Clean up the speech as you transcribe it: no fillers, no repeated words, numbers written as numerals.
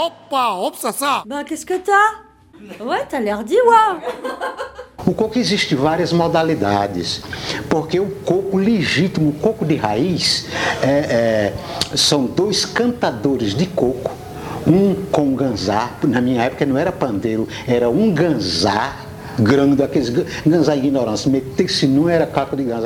Hop, ça. Ben, qu'est-ce que t'as? Ouais, t'as l'air d'Iwa. O coco existe várias modalidades, porque o coco legítimo, o coco de raiz, são dois cantadores de coco, um com ganzá, na minha época não era pandeiro, era um ganzá grande, aqueles ganzá ignorância, meter-se não era caco de ganzá.